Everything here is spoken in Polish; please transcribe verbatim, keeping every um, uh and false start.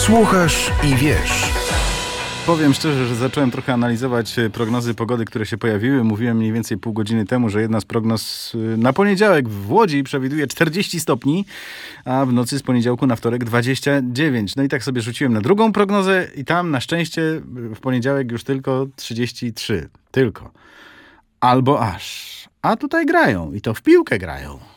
Słuchasz i wiesz. Powiem szczerze, że zacząłem trochę analizować prognozy pogody, które się pojawiły. Mówiłem mniej więcej pół godziny temu, że jedna z prognoz na poniedziałek w Łodzi przewiduje czterdzieści stopni, a w nocy z poniedziałku na wtorek dwadzieścia dziewięć. No i tak sobie rzuciłem na drugą prognozę i tam na szczęście w poniedziałek już tylko trzydzieści trzy. Tylko. Albo aż. A tutaj grają i to w piłkę grają.